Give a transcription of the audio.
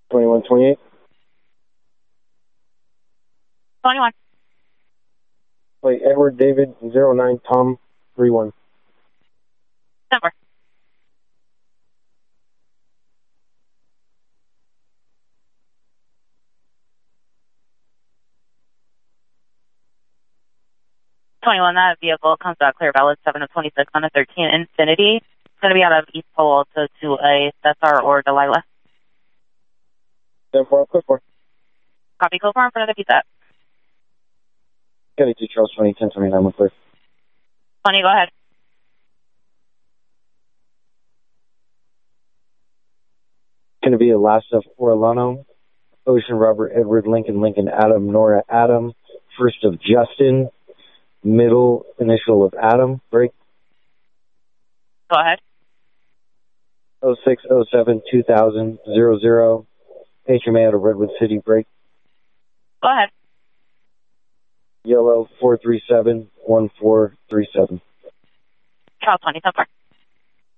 2128. 21. Plate Edward David 09 Tom 31. Number. That vehicle comes out clear valid 7 of 26 on a 13 Infinity. It's going to be out of East Palo Alto to a Cesar or Delilah. 10-4, code 4. Copy, code 4 in front of the pizza. County 2 Charles 20 1029, we're clear. 20, go ahead. Going to be the last of Orlano, Ocean Robert Edward Lincoln Lincoln Adam Nora Adam, first of Justin, middle initial of Adam, break. Go ahead. 0607 2000 00, HMA out of Redwood City, break. Go ahead. Yellow 437 1437. Charles 20, so far.